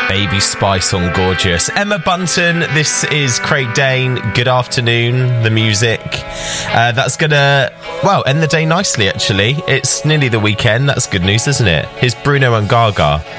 Baby Spice on Gorgeous. Emma Bunton, this is Craig Dane. Good afternoon, the music. That's going to, well, end the day nicely, actually. It's nearly the weekend. That's good news, isn't it? Here's Bruno and Gaga.